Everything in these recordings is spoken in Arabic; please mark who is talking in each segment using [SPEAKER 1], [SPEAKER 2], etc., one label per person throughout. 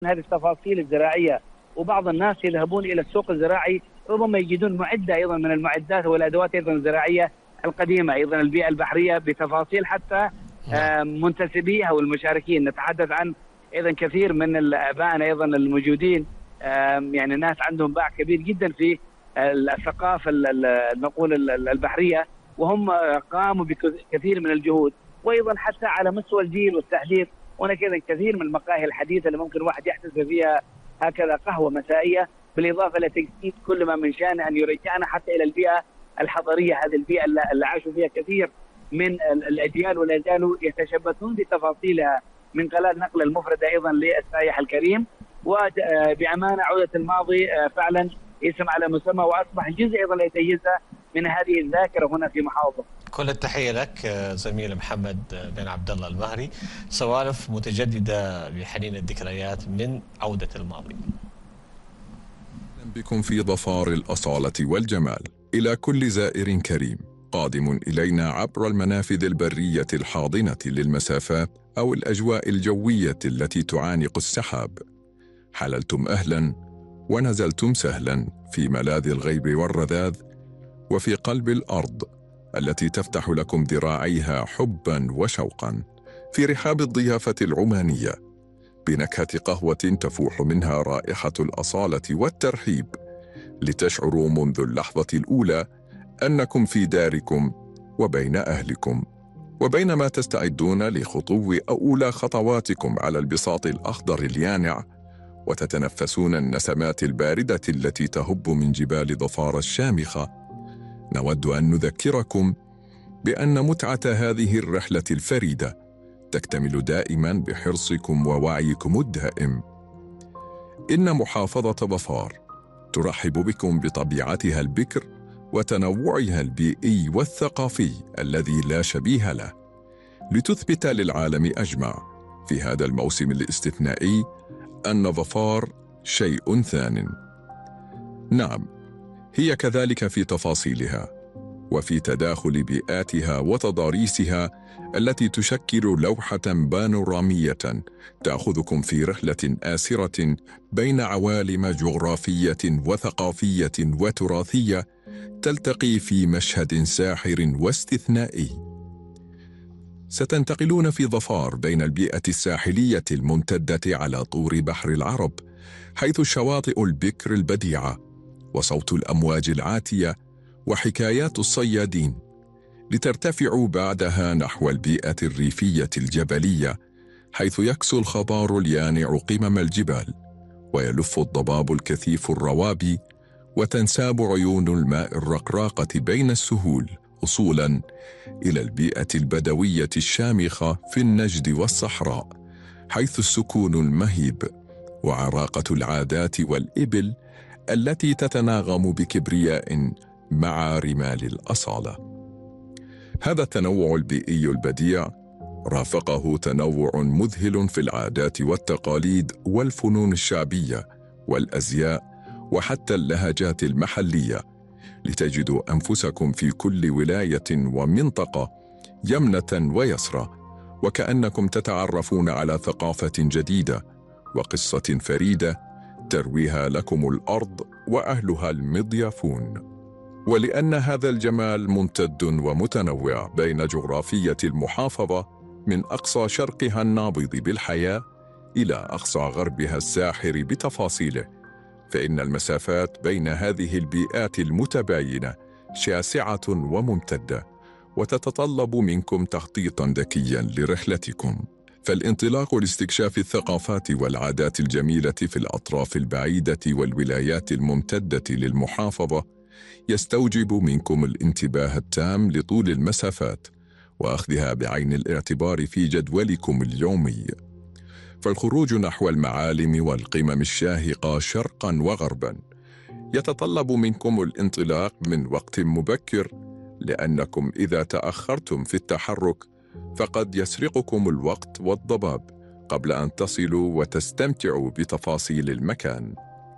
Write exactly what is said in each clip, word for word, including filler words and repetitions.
[SPEAKER 1] هذه التفاصيل الزراعية، وبعض الناس يذهبون إلى السوق الزراعي ربما يجدون معدة أيضا من المعدات والأدوات أيضا الزراعية القديمة، أيضا البيئة البحرية بتفاصيل حتى منتسبيها والمشاركين. نتحدث عن أيضا كثير من الآباء أيضا الموجودين، يعني ناس عندهم باع كبير جدا في الثقافة نقول البحرية، وهم قاموا بكثير من الجهود. وأيضا حتى على مستوى الجيل والتحديث، هناك كثير من المقاهي الحديثة اللي ممكن واحد يحدث فيها هكذا قهوة مسائية، بالإضافة إلى تجديد كل ما من شأنه أن يرجعنا حتى إلى البيئة الحضرية، هذه البيئة اللي عاشوا فيها كثير من الأجيال ولا زالوا يتشبثون بتفاصيلها من خلال نقل المفردة أيضا للسائح الكريم. وبأمانة عودة الماضي فعلا اسم على مسمى، وأصبح جزء أيضا يتجزأ من هذه الذاكرة هنا في محافظة.
[SPEAKER 2] كل التحية لك زميل محمد بن عبد الله المهري. سوالف متجددة لحنين الذكريات من عودة الماضي.
[SPEAKER 3] بكم في ظفار الأصالة والجمال إلى كل زائر كريم قادم إلينا عبر المنافذ البرية الحاضنة للمسافات أو الأجواء الجوية التي تعانق السحاب. حللتم أهلا ونزلتم سهلا في ملاذ الغيب والرذاذ، وفي قلب الأرض التي تفتح لكم ذراعيها حبا وشوقا، في رحاب الضيافة العمانية بنكهة قهوة تفوح منها رائحة الأصالة والترحيب، لتشعروا منذ اللحظة الأولى أنكم في داركم وبين أهلكم. وبينما تستعدون لخطو أولى خطواتكم على البساط الأخضر اليانع، وتتنفسون النسمات الباردة التي تهب من جبال ظفار الشامخة، نود أن نذكركم بأن متعة هذه الرحلة الفريدة تكتمل دائما بحرصكم ووعيكم الدائم. إن محافظة ظفار ترحب بكم بطبيعتها البكر وتنوعها البيئي والثقافي الذي لا شبيه له، لتثبت للعالم أجمع في هذا الموسم الاستثنائي أن ظفار شيء ثان. نعم، هي كذلك في تفاصيلها وفي تداخل بيئاتها وتضاريسها التي تشكل لوحة بانورامية تأخذكم في رحلة آسرة بين عوالم جغرافية وثقافية وتراثية تلتقي في مشهد ساحر واستثنائي. ستنتقلون في ظفار بين البيئة الساحلية الممتدة على طور بحر العرب، حيث الشواطئ البكر البديعة وصوت الأمواج العاتية وحكايات الصيادين، لترتفعوا بعدها نحو البيئة الريفية الجبلية، حيث يكسو الخضار اليانع قمم الجبال، ويلف الضباب الكثيف الروابي، وتنساب عيون الماء الرقراقة بين السهول، وصولا إلى البيئة البدوية الشامخة في النجد والصحراء، حيث السكون المهيب وعراقة العادات والإبل التي تتناغم بكبرياء مع رمال الأصالة. هذا التنوع البيئي البديع رافقه تنوع مذهل في العادات والتقاليد والفنون الشعبية والأزياء وحتى اللهجات المحلية، لتجدوا أنفسكم في كل ولاية ومنطقة يمنة ويسرى، وكأنكم تتعرفون على ثقافة جديدة وقصة فريدة ترويها لكم الأرض وأهلها المضيافون. ولأن هذا الجمال ممتد ومتنوع بين جغرافية المحافظة من أقصى شرقها النابض بالحياة إلى أقصى غربها الساحر بتفاصيله، فإن المسافات بين هذه البيئات المتباينة شاسعة وممتدة، وتتطلب منكم تخطيطا ذكيا لرحلتكم. فالانطلاق لاستكشاف الثقافات والعادات الجميلة في الأطراف البعيدة والولايات الممتدة للمحافظة يستوجب منكم الانتباه التام لطول المسافات وأخذها بعين الاعتبار في جدولكم اليومي. فالخروج نحو المعالم والقمم الشاهقة شرقا وغربا يتطلب منكم الانطلاق من وقت مبكر، لأنكم إذا تأخرتم في التحرك فقد يسرقكم الوقت والضباب قبل أن تصلوا وتستمتعوا بتفاصيل المكان.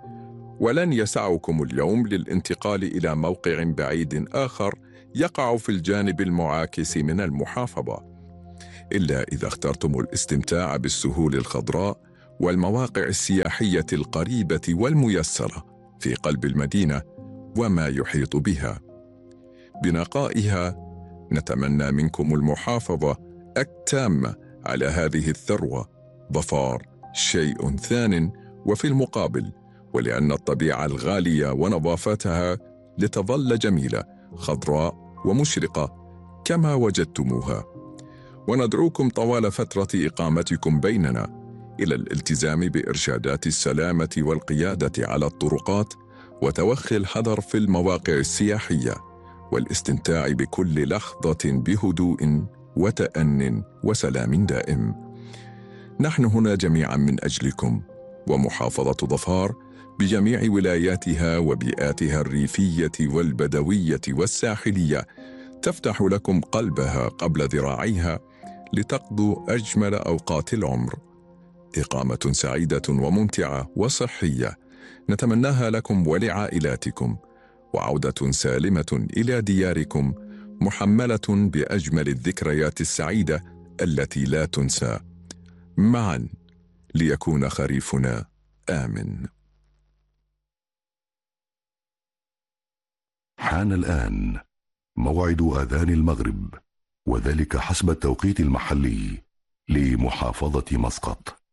[SPEAKER 3] ولن يسعكم اليوم للانتقال إلى موقع بعيد آخر يقع في الجانب المعاكس من المحافظة، إلا إذا اخترتم الاستمتاع بالسهول الخضراء والمواقع السياحية القريبة والميسرة في قلب المدينة وما يحيط بها. بنقائها نتمنى منكم المحافظة التامة على هذه الثروة. ظفار شيء ثان، وفي المقابل ولأن الطبيعة الغالية ونظافتها لتظل جميلة خضراء ومشرقة كما وجدتموها. وندعوكم طوال فترة إقامتكم بيننا إلى الالتزام بإرشادات السلامة والقيادة على الطرقات وتوخي الحذر في المواقع السياحية، والاستمتاع بكل لحظة بهدوء وتأن وسلام دائم. نحن هنا جميعا من أجلكم، ومحافظة ظفار بجميع ولاياتها وبيئاتها الريفية والبدوية والساحلية تفتح لكم قلبها قبل ذراعيها لتقضوا أجمل أوقات العمر. إقامة سعيدة وممتعة وصحية نتمناها لكم ولعائلاتكم، وعودة سالمة إلى دياركم محملة بأجمل الذكريات السعيدة التي لا تنسى. معا ليكون خريفنا آمن.
[SPEAKER 4] حان الآن موعد آذان المغرب، وذلك حسب التوقيت المحلي لمحافظة مسقط.